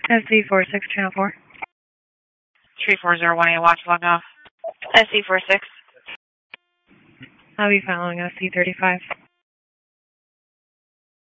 SC46, channel 4. 3401, watch log off. SC46. I'll be following SC35.